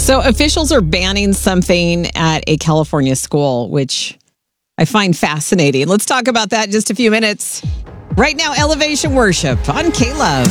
So officials are banning something at a California school, which I find fascinating. Let's talk about that in just a few minutes. Right now, Elevation Worship on K-Love.